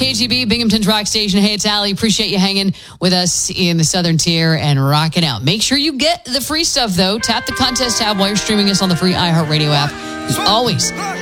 KGB, Binghamton's Rock Station. Hey, it's Allie. Appreciate you hanging with us in the Southern Tier and rocking out. Make sure you get the free stuff, though. Tap the contest tab while you're streaming us on the free iHeartRadio app. As always,